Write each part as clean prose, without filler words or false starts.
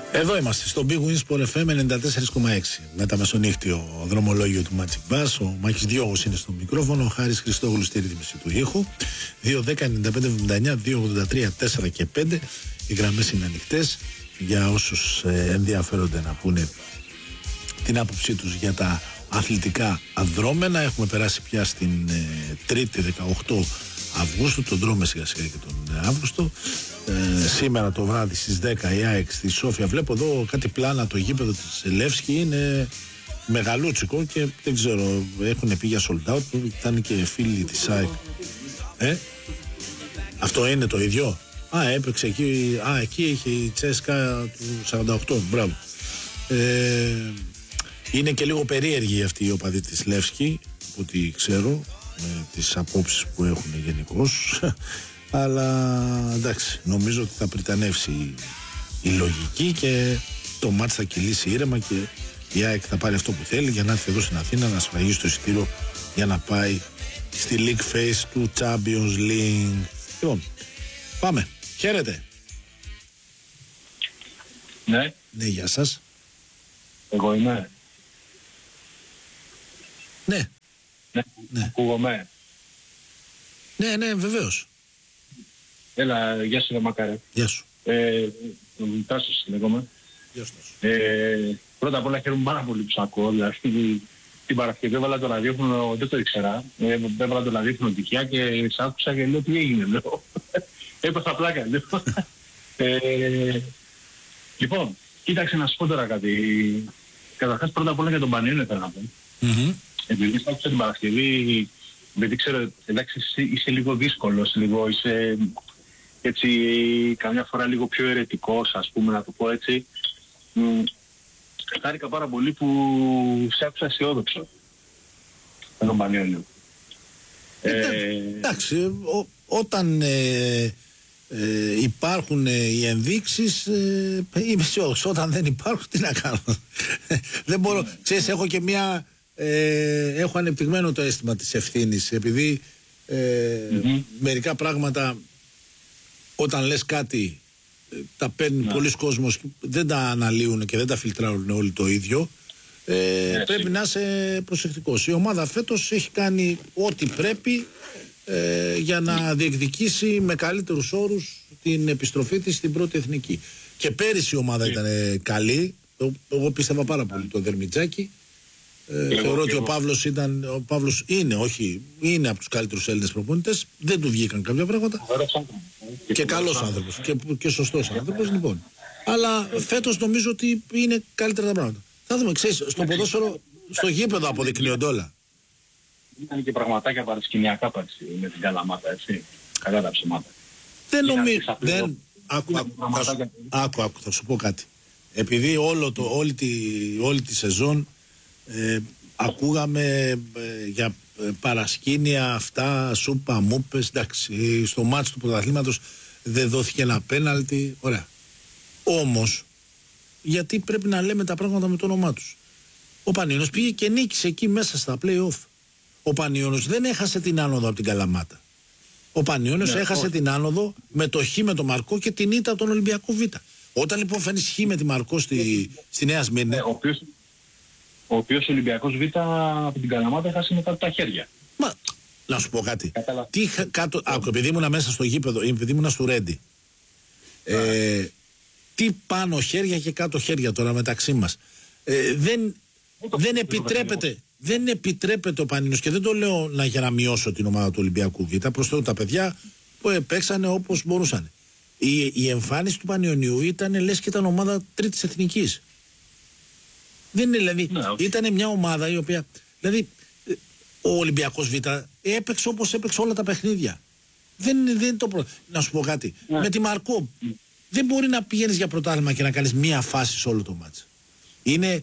Εδώ είμαστε στο Big Win Sport FM 94,6 με τα μεσονύχτιο δρομολόγιο του Magic Bass. Ο Μάκης Διώγος είναι στο μικρόφωνο, ο Χάρης Χριστόγλου στη ρύθμιση του ήχου. 2-10-95-79-2-83-4 και 5. Οι γραμμές είναι ανοιχτές για όσους ενδιαφέρονται να πούνε την άποψή τους για τα αθλητικά δρόμενα. Έχουμε περάσει πια στην Τρίτη 18 Αυγούστου, τον τρώμε σιγά σιγά και τον Αύγουστο. Σήμερα το βράδυ στις 10 η ΑΕΚ στη Σόφια. Βλέπω εδώ κάτι πλάνα, το γήπεδο της Λεύσκη είναι μεγαλούτσικο και δεν ξέρω, έχουν πει για sold out, ήταν και φίλοι της ΑΕΚ. Αυτό είναι το ίδιο? Έπαιξε εκεί, εκεί είχε η Τσέσκα του 48, μπράβο. Είναι και λίγο περίεργοι αυτοί οι οπαδοί της Λεύσκη, από ό,τι ξέρω, με τις απόψεις που έχουν γενικώς. Αλλά εντάξει, νομίζω ότι θα πριτανεύσει η λογική και το μάτς θα κυλήσει ήρεμα και η ΑΕΚ θα πάρει αυτό που θέλει για να έρθει εδώ στην Αθήνα να σφραγίσει το εισιτήριο για να πάει στη League Phase του Champions League. Λοιπόν, πάμε. Χαίρετε. Ναι. Ναι, γεια σας. Εγώ είμαι. Ναι. Ναι. Ακούγομαι. Ναι, βεβαίως. Έλα, γεια σου, Μακάρε. Γεια σου. Τάσος λέγομαι. Γεια σου. Πρώτα απ' όλα χαίρομαι πάρα πολύ που σ' ακούω. Δηλαδή, την Παρασκευή έβαλα το ραδιόφωνο, δεν το ήξερα. Έβαλα το ραδιόφωνο τυχαία και σ' άκουσα και λέω τι έγινε, λέω. Έπαθα πλάκα, λέω. Λοιπόν, κοίταξε να σου πω τώρα κάτι. Καταρχάς, πρώτα απ' όλα για τον Πανιόνιο θέλω να πω. Επειδή σ' άκουσα την Παρασκευή, γιατί ξέρω, εντάξει, είσαι λίγο δύσκολος, λίγο είσαι έτσι καμιά φορά λίγο πιο αιρετικός, ας πούμε, να το πω έτσι. Χάρηκα πάρα πολύ που σε άκουσα αισιόδοξο με τον Πανιόνιο. Εντάξει, όταν υπάρχουν οι ενδείξεις είμαι αισιόδοξος. Όταν δεν υπάρχουν, τι να κάνω. Δεν μπορώ, ξέρεις, έχω και μια έχω ανεπτυγμένο το αίσθημα της ευθύνης, επειδή μερικά πράγματα όταν λες κάτι τα παίρνει πολλοί κόσμος, δεν τα αναλύουν και δεν τα φιλτράρουν όλοι το ίδιο. Πρέπει να είσαι προσεκτικός. Η ομάδα φέτος έχει κάνει ό,τι πρέπει για να διεκδικήσει με καλύτερους όρους την επιστροφή της στην πρώτη εθνική. Και πέρυσι η ομάδα ήταν καλή. Εγώ πίστευα πάρα πολύ το Δερμιτζάκη. Θεωρώ ότι ο Παύλος είναι από τους καλύτερους Έλληνες προπονητές. Δεν του βγήκαν κάποια πράγματα. Και καλός άνθρωπος και σωστός άνθρωπος, λοιπόν. Αλλά φέτος νομίζω ότι είναι καλύτερα τα πράγματα. Θα δούμε, ξέρεις, στο ποδόσφαιρο, στο γήπεδο αποδεικνύονται όλα. Ήταν και πραγματάκια παρασκηνιακά πέρσι με την Καλαμάτα, έτσι. Καλά τα ψημάτα. Δεν νομίζω. Άκου, θα σου πω κάτι. Επειδή όλη τη σεζόν ακούγαμε για παρασκήνια αυτά, σούπα, μούπες, εντάξει, στο μάτς του πρωταθλήματος δεν δόθηκε ένα πέναλτι, ωραία. Όμως, γιατί πρέπει να λέμε τα πράγματα με το όνομά τους. Ο Πανιώνιος πήγε και νίκησε εκεί μέσα στα play-off. Ο Πανιώνιος δεν έχασε την άνοδο από την Καλαμάτα. Ο Πανιώνιος έχασε την άνοδο με το χ με το Μαρκό και την ήττα από τον Ολυμπιακό Β. Όταν λοιπόν φαίνεις χ με τη Μαρκό στη Νέα Σμύρνη. Ο οποίος Ολυμπιακός Β από την Καλαμάτα έχασε μετά από τα χέρια. Μα, να σου πω κάτι. Επειδή ήμουνα μέσα στο γήπεδο, επειδή ήμουνα στο Ρέντι. Τι πάνω χέρια και κάτω χέρια τώρα μεταξύ μας. Δεν επιτρέπεται ο Πανίνος, και δεν το λέω για να μειώσω την ομάδα του Ολυμπιακού Β. Προς Θεού, τα παιδιά που παίξανε όπως μπορούσαν. Η εμφάνιση του Πανιωνίου ήταν λες και ήταν ομάδα τρίτης εθνικής. Δεν είναι, δηλαδή, ήταν μια ομάδα η οποία, δηλαδή, ο Ολυμπιακός Β έπαιξε όπως έπαιξε όλα τα παιχνίδια. Δεν είναι το πρόβλημα. Να σου πω κάτι. Με τη Μαρκό δεν μπορεί να πηγαίνεις για πρωτάθλημα και να κάνεις μία φάση σε όλο το μάτς. Είναι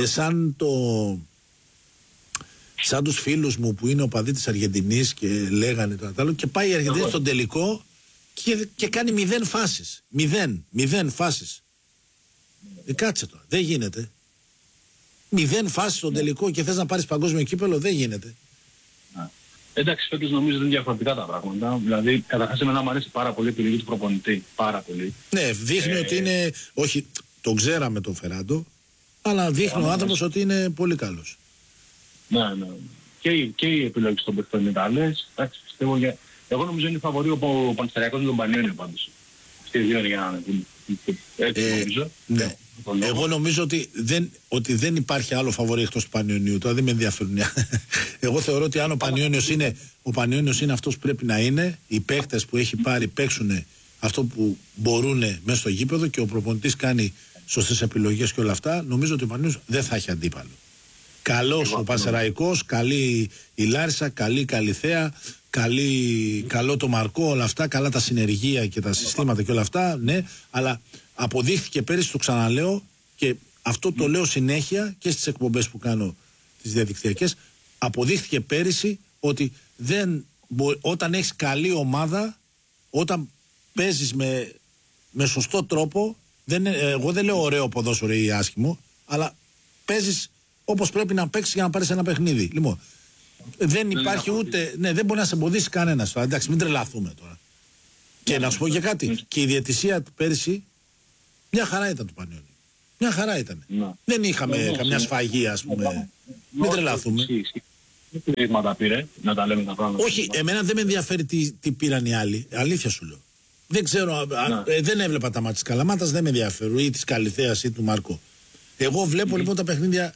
σαν τους φίλους μου που είναι οπαδοί της Αργεντινής και λέγανε το άλλο, και πάει η Αργεντινή στον τελικό και κάνει 0 φάσεις. 0 φάσεις. Κάτσε τώρα. Δεν γίνεται. 0 φάσεις στον τελικό και θες να πάρεις παγκόσμιο κύπελλο, δεν γίνεται. Εντάξει, φέτος νομίζω είναι διαφορετικά τα πράγματα. Δηλαδή, καταρχάς εμένα μου αρέσει πάρα πολύ η επιλογή του προπονητή. Πάρα πολύ. Ναι, δείχνει ότι είναι. Όχι, τον ξέραμε τον Φεράντο, αλλά δείχνει ο άνθρωπος ότι είναι πολύ καλός. Ναι. Και οι επιλογές των παιχτών είναι καλές. Εντάξει, πιστεύω εγώ νομίζω είναι φαβορί ο Πανσεραϊκός με τον Πανιόνιο πάντως. Αυτοί οι δύο είναι για να είναι. Έτσι νομίζω. Ναι. Εγώ νομίζω ότι δεν υπάρχει άλλο φαβορί εκτός του Πανιωνίου. Τώρα δεν με ενδιαφέρουν. Εγώ θεωρώ ότι αν ο Πανιώνιος είναι αυτός που πρέπει να είναι, οι παίχτες που έχει πάρει παίξουν αυτό που μπορούν μέσα στο γήπεδο και ο προπονητής κάνει σωστές επιλογές και όλα αυτά, νομίζω ότι ο Πανιώνιος δεν θα έχει αντίπαλο. Καλός ο Πανσεραϊκός, καλή η Λάρισα, καλή η Καλιθέα, καλό το Μαρκό, όλα αυτά, καλά τα συνεργεία και τα συστήματα και όλα αυτά, ναι, αλλά αποδείχθηκε πέρυσι, το ξαναλέω και αυτό το λέω συνέχεια και στις εκπομπές που κάνω τις διαδικτυακές, αποδείχθηκε πέρυσι ότι όταν έχεις καλή ομάδα, όταν παίζεις με σωστό τρόπο, εγώ δεν λέω ωραίο ποδόσφαιρο ή άσχημο, αλλά παίζεις όπως πρέπει να παίξεις για να πάρεις ένα παιχνίδι. Λοιπόν, δεν υπάρχει ούτε. Ναι, δεν μπορεί να σε εμποδίσει κανένας. Εντάξει, μην τρελαθούμε τώρα. Και να σου πω και κάτι. Και η διαιτησία πέρυσι μια χαρά ήταν του Πανιώνιου. Μια χαρά ήταν. Δεν είχαμε καμιά σφαγή, ας πούμε. Μην τρελαθούμε. Τι ρήγματα πήρε, να τα λέμε τα πράγματα. Όχι, εμένα δεν με ενδιαφέρει τι πήραν οι άλλοι. Αλήθεια σου λέω. Δεν ξέρω, δεν έβλεπα τα μάτια της Καλαμάτας, δεν με ενδιαφέρουν, ή της Καλιθέας ή του Μάρκο. Εγώ βλέπω λοιπόν τα παιχνίδια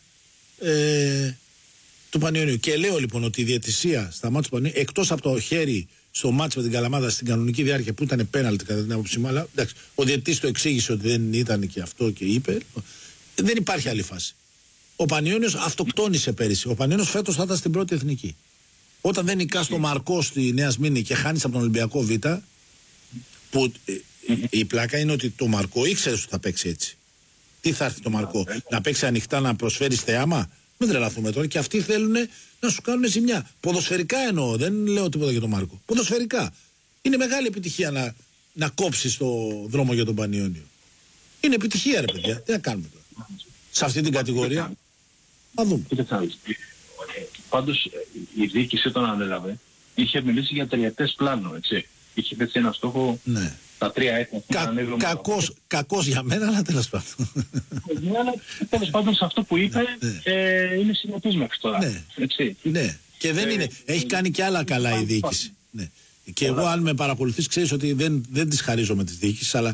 του Πανιωνίου. Και λέω λοιπόν ότι η διαιτησία στα μάτια του Πανιωνίου, εκτός από το χέρι στο μάτς με την Καλαμάτα στην κανονική διάρκεια που ήταν πέναλτι κατά την άποψή μου, αλλά εντάξει, ο διαιτητής το εξήγησε ότι δεν ήταν και αυτό και είπε, δεν υπάρχει άλλη φάση. Ο Πανιώνιος αυτοκτόνησε πέρυσι. Ο Πανιώνιος φέτος θα ήταν στην πρώτη εθνική. Όταν δεν νικάς το Μαρκό στη Νέα Σμήνη και χάνεις από τον Ολυμπιακό Β, που η πλάκα είναι ότι το Μαρκό ήξερες ότι θα παίξει έτσι. Τι θα έρθει το Μαρκό, να παίξει ανοιχτά, να προσφέρει θεάμα? Μην τρελαθούμε τώρα. Και αυτοί θέλουν να σου κάνουν ζημιά. Ποδοσφαιρικά εννοώ, δεν λέω τίποτα για τον Μάρκο. Ποδοσφαιρικά. Είναι μεγάλη επιτυχία να κόψεις το δρόμο για τον Πανιώνιο. Είναι επιτυχία, ρε παιδιά. Τι να κάνουμε τώρα. Σε αυτή την κατηγορία. Θα δούμε. Πάντως η διοίκηση όταν ανέλαβε είχε μιλήσει για τριετές πλάνο, έτσι. Είχε θέσει ένα στόχο. Ναι. Τα 3 έτη. Κακός για μένα, αλλά τέλος πάντων. Τέλος πάντων σε αυτό που είπε είναι συνεπής μέχρι τώρα. Ναι. Έτσι. Ναι. Και δεν είναι. Έχει κάνει και άλλα καλά η διοίκηση. Ναι. Και εγώ αν με παρακολουθείς ξέρεις ότι δεν τις χαρίζω με τις διοίκησεις, αλλά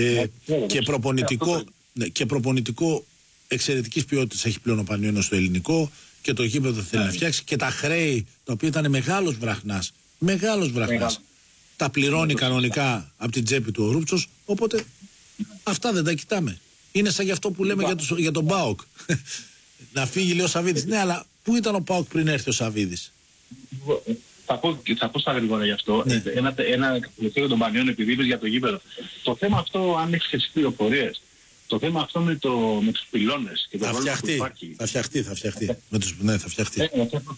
και προπονητικό εξαιρετικής ποιότητας έχει πλέον ο Πανιώνιος στο ελληνικό και το γήπεδο θέλει να φτιάξει και τα χρέη τα οποία ήταν μεγάλος βραχνάς. Τα πληρώνει κανονικά από την τσέπη του ο Ρούψος, οπότε αυτά δεν τα κοιτάμε. Είναι σαν γι' αυτό που λέμε για τον ΠΑΟΚ. Να φύγει λέει ο Σαββίδης. Ναι, αλλά πού ήταν ο ΠΑΟΚ πριν έρθει ο Σαββίδης? Θα πω στα γρήγορα γι' αυτό. Ναι. Ένα τελευταίο για τον Πανιώνιο, επειδή είπες για το γήπεδο. Το θέμα αυτό, αν έχεις και τις πληροφορίες, το θέμα αυτό με τους πυλώνες και το ρόλο του υπάρχει. Θα φτιαχτεί. Θα φτιαχτεί.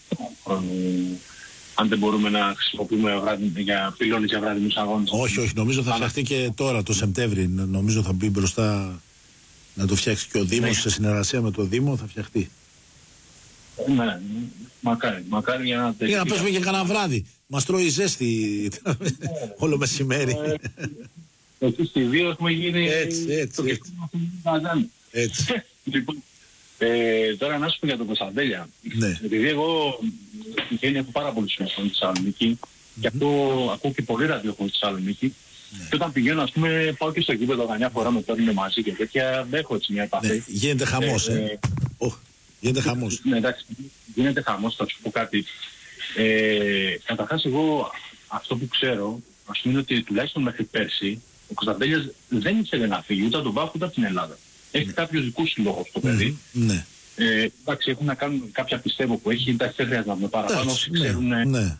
Αν δεν μπορούμε να χρησιμοποιούμε για πυλώνες για βράδυνους αγώνες. Όχι, νομίζω θα φτιαχτεί και τώρα το Σεπτέμβρη. Νομίζω θα μπει μπροστά να το φτιάξει και ο Δήμος, σε συνεργασία με το Δήμο θα φτιαχτεί. Ναι, μακάρι για να για να πέσουμε και κανένα βράδυ. Μας τρώει ζέστη όλο μεσημέρι. Εκεί στη 2 έχουμε γίνει... Έτσι. Λοιπόν, τώρα να σου πω για τον Κωνσταντέλια. Επειδή εγώ έχω πάρα πολλούς φίλους στη Θεσσαλονίκη και ακούω και πολύ ραδιόφωνο στη Θεσσαλονίκη. Και όταν πηγαίνω, ας πούμε, πάω και στο γήπεδο καμιά φορά με παίρνουν μαζί και τέτοια, έχω έτσι μια επαφή. Γίνεται χαμός, γίνεται χαμός. Ναι, εντάξει, γίνεται χαμός, θα σου πω κάτι. Καταρχάς εγώ αυτό που ξέρω, ας πούμε, είναι ότι τουλάχιστον μέχρι πέρσι ο Κωνσταντέλιας δεν ήθελε να φύγει ούτε από τον ΠΑΟΚ ούτε από την Ελλάδα. Έχει κάποιους δικούς λόγους το παιδί. Εντάξει, έχουν να κάνουν κάποια πιστεύω που έχει, εντάξει, δεν χρειάζεται να πούμε παραπάνω, όσοι ξέρουν,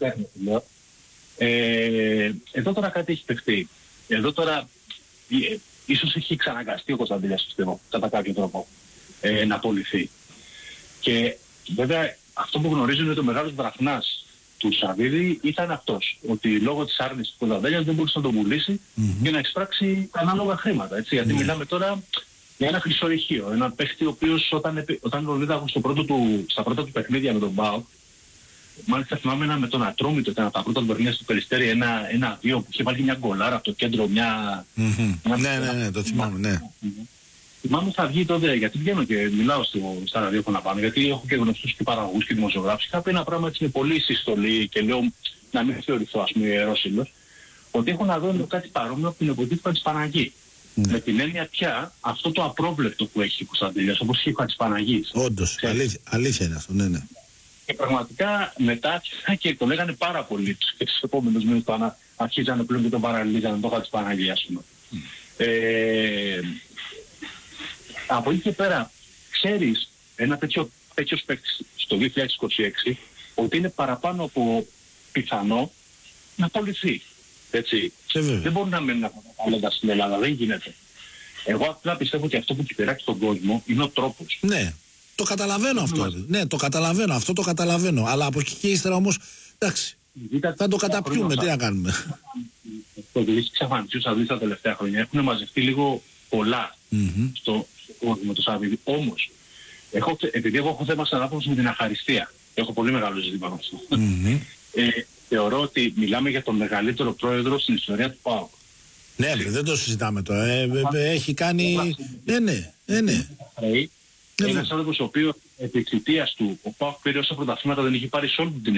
εδώ τώρα κάτι έχει παιχτεί. Εδώ τώρα ίσως έχει εξαναγκαστεί ο Κωνσταντέλιας, πιστεύω, κατά κάποιο τρόπο, να απολυθεί. Και βέβαια αυτό που γνωρίζω είναι ότι ο μεγάλος βραχνάς του Σαββίδη ήταν αυτός. Ότι λόγω της άρνησης του Κωνσταντέλιας δεν μπορούσε να τον πουλήσει για να εξπράξει ανάλογα χρήματα. Έτσι, γιατί μιλάμε τώρα για ένα χρυσορυχείο. Ένα παίχτη ο οποίος όταν τον είδα στα πρώτα του παιχνίδια με τον ΠΑΟΚ, μάλιστα θυμάμαι με τον Ατρόμητο, ήταν από τα πρώτα του παιχνίδια στο Περιστέρι, ένα-δύο που είχε βάλει μια γκολάρα από το κέντρο, ναι, το θυμάμαι, ναι. θυμάμαι θα βγει τότε, γιατί βγαίνω και μιλάω στα ραδιόφωνα πάνω, γιατί έχω και γνωστούς και παραγωγούς και δημοσιογράφους. Είχα πει ένα πράγμα έτσι με πολύ συστολή και λέω να μην θεωρηθώ ας πούμε ιερόσυλος, ότι έχω να δω κάτι παρόμοιο από την εποχή του Χατζηπαναγή. Ναι. Με την έννοια πια αυτό το απρόβλεπτο που έχει η Κωνσταντίνας, όπως είχε ο Χατζηπαναγής. Όντως, αλήθεια είναι αυτό, ναι. Και πραγματικά μετά και το λέγανε πάρα πολύ και τους επόμενους μήνες το αρχίζανε πλέον και τον παραλύζανε το Χατζηπαναγή, ας πούμε. Από εκεί και πέρα, ξέρεις ένα τέτοιο παίκτης στο 2026 ότι είναι παραπάνω από πιθανό να απολυθεί. Έτσι. Δεν μπορεί να μένει από τα ταλέντα στην Ελλάδα, δεν γίνεται. Εγώ απλά πιστεύω ότι αυτό που κυβερνάει τον κόσμο είναι ο τρόπος. Ναι, το καταλαβαίνω αυτό. Ναι, το καταλαβαίνω, αυτό το καταλαβαίνω. Αλλά από εκεί και ύστερα όμως, εντάξει, θα το καταπιούμε, τι να κάνουμε. Το ότι έχει εξαφανιστεί θα δεις τα τελευταία χρόνια. Έχουν μαζευτεί λίγο πολλά στο κόσμο το Σαββίδι. Όμως, επειδή εγώ έχω θέμα σαν άνθρωπος με την αχαριστία, έχω πολύ μεγάλο ζήτημα με αυτό. Θεωρώ ότι μιλάμε για τον μεγαλύτερο πρόεδρο στην ιστορία του ΠΑΟΚ. Ναι, δεν το συζητάμε τώρα. Έχει κάνει... Ναι. Ένας άνθρωπος ο οποίος επί εξαιτίας του ο ΠΑΟΚ πήρε όσα πρωταθλήματα δεν είχε πάρει σε όλη την